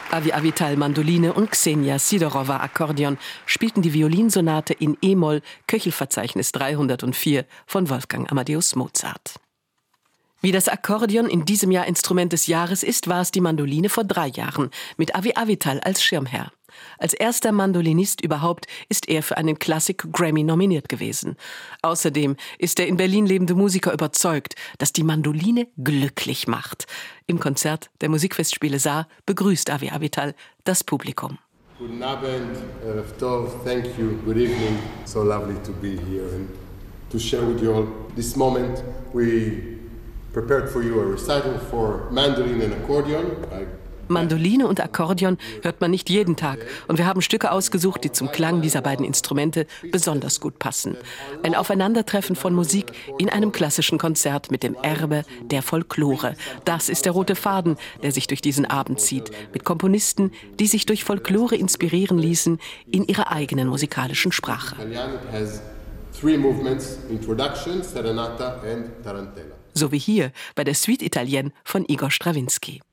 Avi Avital Mandoline und Ksenia Sidorova Akkordeon spielten die Violinsonate in E-Moll, Köchelverzeichnis 304 von Wolfgang Amadeus Mozart. Wie das Akkordeon in diesem Jahr Instrument des Jahres ist, war es die Mandoline vor 3 Jahren, mit Avi Avital als Schirmherr. Als erster Mandolinist überhaupt ist er für einen Classic Grammy nominiert gewesen. Außerdem ist der in Berlin lebende Musiker überzeugt, dass die Mandoline glücklich macht. Im Konzert der Musikfestspiele Saar begrüßt Avi Avital das Publikum. Guten Abend, Erev Tov, thank you, good evening. So lovely to be here and to share with you all this moment. We prepared for you a recital for mandolin and accordion. Mandoline und Akkordeon hört man nicht jeden Tag und wir haben Stücke ausgesucht, die zum Klang dieser beiden Instrumente besonders gut passen. Ein Aufeinandertreffen von Musik in einem klassischen Konzert mit dem Erbe der Folklore. Das ist der rote Faden, der sich durch diesen Abend zieht, mit Komponisten, die sich durch Folklore inspirieren ließen in ihrer eigenen musikalischen Sprache. So wie hier bei der Suite Italienne von Igor Strawinski.